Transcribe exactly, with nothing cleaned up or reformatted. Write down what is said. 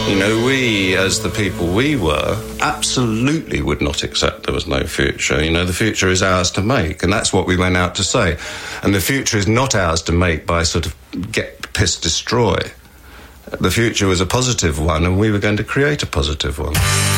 You know, we, as the people we were, absolutely would not accept there was no future. You know, the future is ours to make, and that's what we went out to say. And the future is not ours to make by sort of get, piss, destroy. The future was a positive one, and we were going to create a positive one.